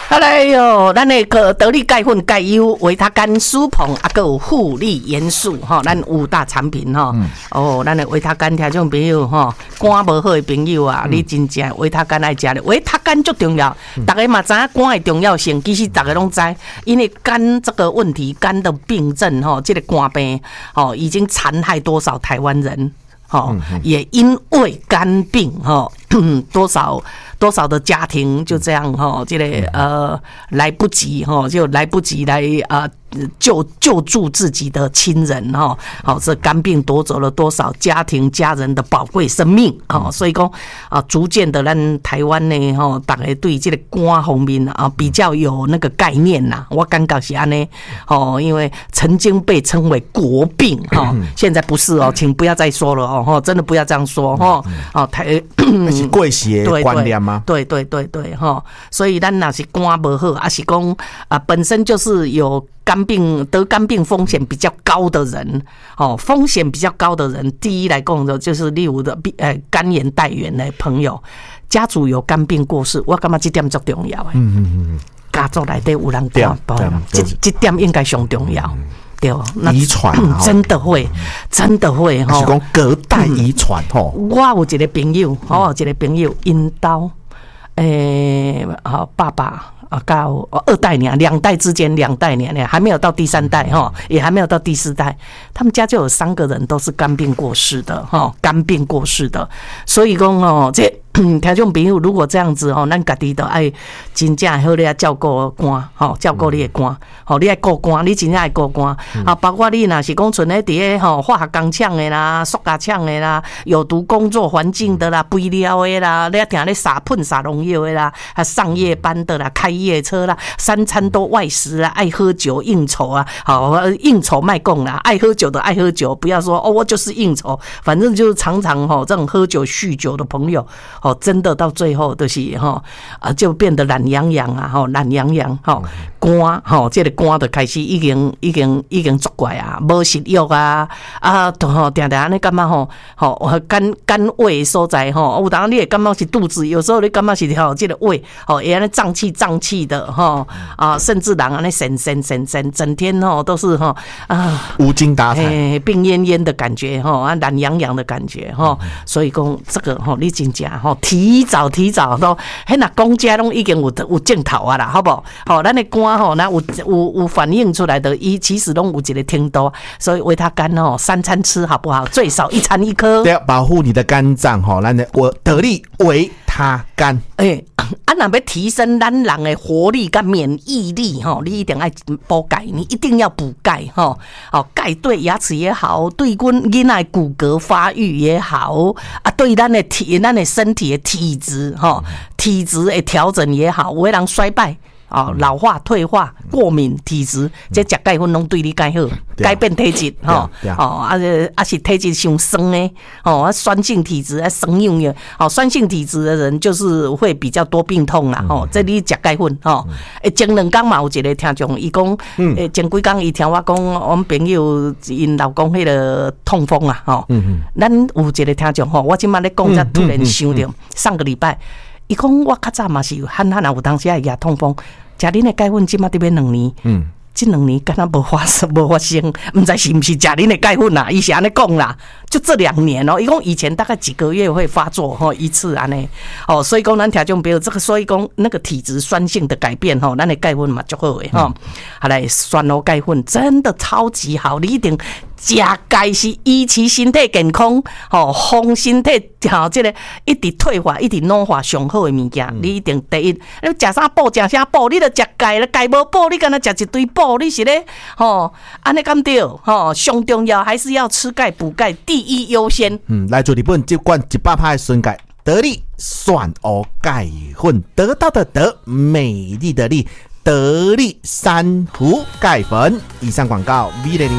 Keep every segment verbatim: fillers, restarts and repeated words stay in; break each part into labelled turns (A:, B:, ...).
A: 好来哟，咱那个得力钙粉、钙优、维他甘、舒膨，啊，还有护力元素哈，咱五大产品哈。嗯、哦，咱的维他甘，听众朋友哈，肝无好的朋友啊，嗯、你真正维他甘爱食咧，维他甘最重要。大家嘛知影肝的重要性，其实大家拢知，因为肝这个问题，肝的病症哈，这个肝病哦，已经残害多少台湾人。哦，也因为肝病哈，多少多少的家庭就这样哈，这个呃来不及哈，就来不及来啊。救救助自己的亲人哈，好，这肝病夺走了多少家庭家人的宝贵生命啊！所以讲啊，逐渐的，咱台湾呢哈，大家对这个肝方面啊比较有那个概念呐。我感觉是安尼哦，因为曾经被称为国病哈，现在不是哦，请不要再说了哦，真的不要这样说哈。哦，台
B: 那是过时的观念吗？
A: 对对对对哈，所以咱若是肝不好，还是讲啊本身就是有。肝病得肝病风险比较高的人，哦，风险比较高的人，第一来讲的就是例如的呃肝炎带源的朋友，家族有肝病过世，我感觉这点最重要的。嗯嗯嗯，家族内底有人肝病，这这点应该上重要。对，
B: 遗传
A: 真的会，真的会哈。
B: 是讲隔代遗传吼。
A: 我有一个朋友，我有一个朋友，因兜诶，好爸爸。啊，到二代年，两代之间，两代年呢，还没有到第三代哈，也还没有到第四代，他们家就有三个人都是肝病过世的哈，肝病过世的，所以讲哦，这听众朋友如果这样子哦，咱家己都爱真正好咧照顾肝，吼，照顾你的肝，吼，你爱顾肝，你真正爱顾肝啊，包括你若是讲存咧伫咧吼化学工厂的啦、塑胶厂的啦、有毒工作环境的啦、肥料的啦，你听咧撒喷洒农药的啦，啊上夜班的啦、开夜车啦，三餐都外食啦，爱喝酒应酬啊，好应酬卖供啦，爱喝酒的爱喝酒，不要说哦我就是应酬，反正就是常常吼这种喝酒酗酒的朋友。哦，真的到最后就是哈啊，就变得懒洋洋啊，哈懒洋洋哈肝哈，这个肝就开始已经已经已经作怪啊，无食欲啊啊，吼定定安尼感觉吼吼肝肝胃所在吼，有当你会感觉是肚子，有时候你感觉是吼这个胃吼也安尼胀气胀气的哈啊，甚至人安尼神神神神，整天吼都是哈啊
B: 无精打采、
A: 病恹恹的感觉哈啊，懒洋洋的感觉哈，所以讲这个吼你真正吼。提早提早都，迄那公家拢已经有有镜头啊啦，好不好？好，咱的肝吼，那有有有反映出来的，伊其实拢有一个听度，所以维他肝吼，三餐吃好不好？最少一餐一颗，
B: 对，保护你的肝脏吼，咱的我得力维他肝。
A: 哎，啊，若要提升咱人的活力跟免疫力吼，你一定要补钙，你一定要补钙吼。哦，钙对牙齿也好，对阮囡仔骨骼发育也好，啊，对咱的体咱的身体的体质哈，体质的调整也好，有的人衰败。哦，老化、退化、过敏体质，这食钙粉拢对你介好，改变体质吼，哦，啊啊是体质伤酸的，哦，啊酸性体质啊酸硬的，哦，酸性体质的人就是会比较多病痛啦，吼，这你食钙粉吼，诶，前两天嘛有一个听众，伊讲，诶，前几天伊听我讲，我们朋友因老公迄个痛风啊，吼，咱有一个听众吼，我今麦咧讲，才突然想到上个礼拜。伊讲我较早嘛是汉汉啊，有当时也牙痛风，食恁的钙粉，即马得要两年，嗯，这两年敢若无发生，无发生，唔知是唔是食恁的钙粉啦？伊是安尼讲啦，就这两年哦，伊讲以前大概几个月会发作吼一次安尼，哦，所以讲咱听众朋友这个，所以讲那个体质酸性的改变吼，咱的钙粉嘛足好诶吼，好来酸螺钙粉真的超级好，你一定。食钙是维持身体健康，吼，防身体吼，这个一直退化、一直老化上好的物件，嗯、你一定第一。你食啥补，食啥补，你著食钙了，钙无补，你敢若食一堆补，你是咧吼，安尼敢对吼？上重要还是要吃钙补钙，第一优先。
B: 嗯，来自日本这罐一百趴的纯钙，得力蒜蚵钙粉，得到的得，美丽的丽。得力珊瑚钙粉。以上广告，美丽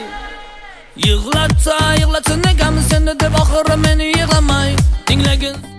B: 人生。Yığlatsa yığlatsın ne gamsın de bakır beni yığlamay dinle gün